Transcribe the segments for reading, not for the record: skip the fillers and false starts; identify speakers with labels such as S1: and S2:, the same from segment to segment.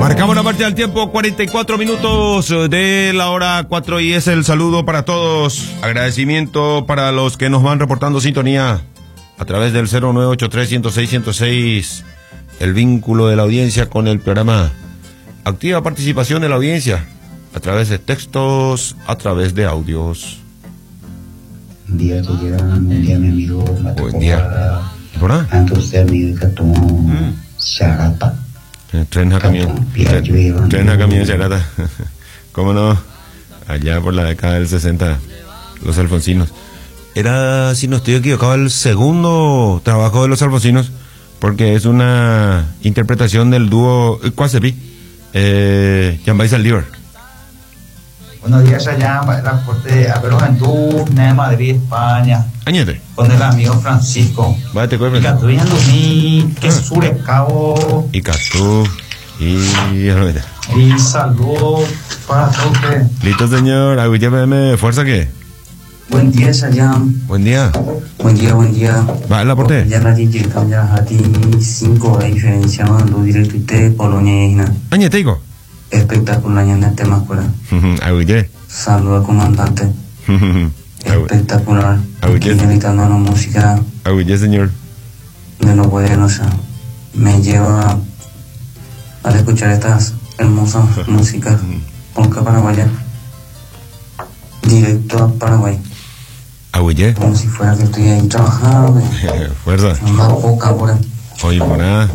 S1: Marcamos la marcha del tiempo, 44 minutos de la hora 4 y es el saludo para todos. Agradecimiento para los que nos van reportando sintonía a través del 0983-106-106. El vínculo de la audiencia con el programa. Activa participación de la audiencia a través de textos, a través de audios.
S2: Un día que llega, un día me miró, me tocó.
S1: Buen día. ¿Por ahí?
S2: Entonces me dijo que tomó charata.
S1: Tren a camión. Tren a camión charata. ¿Cómo no? Allá por la década del 60, los alfonsinos. Era, si no estoy equivocado, el segundo trabajo de los alfonsinos, porque es una interpretación del dúo Quasepi, Jean-Baptiste Saldívar.
S3: Buenos días allá, el transporte a Juventud, de Madrid, España.
S1: Añete.
S3: Con el amigo Francisco.
S1: Vaya, te cuento.
S3: Y Catú, y Andumí, que Surecabo.
S1: Y Catú, y
S3: saludos para todos ustedes.
S1: Listo, señor. Agüilla PM, ¿fuerza qué?
S2: Buen día, Sayam.
S1: Buen día.
S2: Buen día.
S1: Va, el aporte.
S2: Ya la DJ cambia a ti 5 de diferencia, mando directo de Polonia y Hina.
S1: Añete, hijo.
S2: Espectacular, ya en el tema escuela.
S1: Agüilla.
S2: Saludos al comandante. Espectacular. Aquí invitando a la música.
S1: Agüilla, señor.
S2: De lo bueno, o sea, me lleva a escuchar estas hermosas músicas polka paraguaya. Directo a Paraguay.
S1: Agüilla.
S2: Como si fuera que estoy ahí trabajando.
S1: Fuerza.
S2: Más poca por ahí.
S1: Oye, por nada.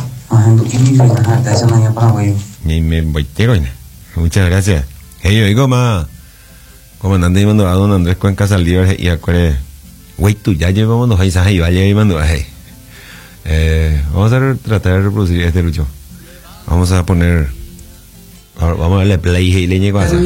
S1: Ni me voy a. Muchas gracias. Hey, yo digo más. Comandante y mando a don Andrés Cuenca Saldívar y acuerde. Güey, tú ya llevamos los paisajes y vaya y mando a vamos a tratar de reproducir este lucho. Vamos a poner. Vamos a darle play y le llego a hacer.